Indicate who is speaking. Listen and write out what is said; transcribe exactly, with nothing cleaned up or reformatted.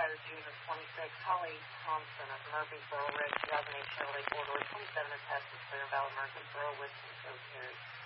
Speaker 1: Driver, June of twenty-six. Holly Thompson of Murfreesboro, red two thousand eight Chevrolet four-door, twenty-seven attached to clear, valid Murfreesboro with some code carried.